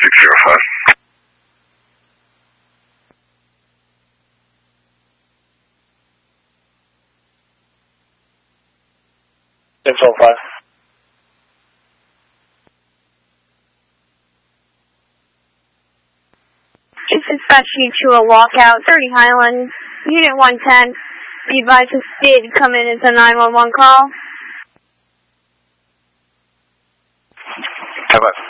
605. 605. Just dispatch you to a walkout, 30 Highland, Unit 110. Be advised this did come in as a 911 call. How about